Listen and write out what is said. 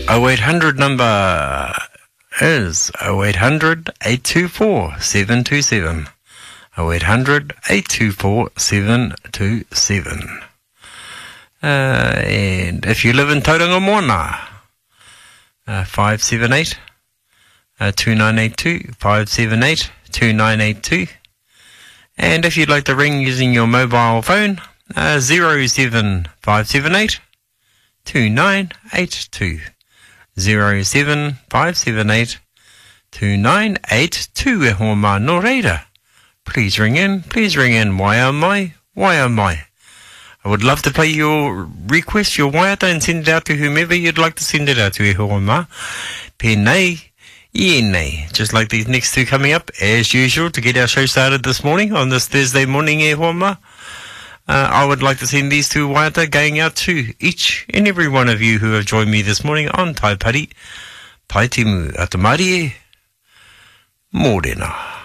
0800 number is 0800 824 727. 0800 824 727. And if you live in Tauranga Moana, 578 2982, 578 2982. And if you'd like to ring using your mobile phone, 07578 2982. 07578 2982. E hoa mā no reira. Please ring in, why am I? I would love to play your request, your waiata, and send it out to whomever you'd like to send it out to. E hoa mā. Pēnei, ienei. Just like these next two coming up, as usual, to get our show started this morning, on this Thursday morning, e hoa mā. I would like to send these two waiata going out to each and every one of you who have joined me this morning on Tai Pari, Pai Timu, Atamari, Mōrena.